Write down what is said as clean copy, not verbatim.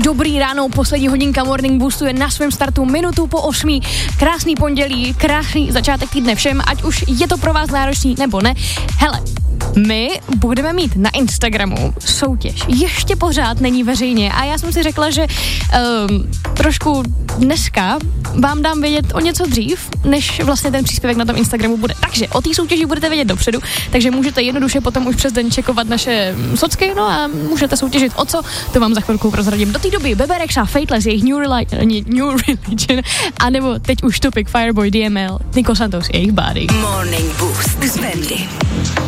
Dobrý ráno, poslední hodinka Morning Boostu je na svém startu minutu po 8. Krásný pondělí, krásný začátek týdne všem, ať už je to pro vás náročný nebo ne. Hele, my budeme mít na Instagramu soutěž. Ještě pořád není veřejně a já jsem si řekla, že trošku dneska vám dám vědět o něco dřív, než vlastně ten příspěvek na tom Instagramu bude. Takže o té soutěži budete vědět dopředu, takže můžete jednoduše potom už přes den čekovat naše socky, no a můžete soutěžit o co, to vám za chvilku prozradím. Do té doby Bebe Rexha, Fateless, jejich New Religion, anebo teď už Topic, Fireboy, DML, Nico Santos, jejich Body. Morning Boost s Bendy.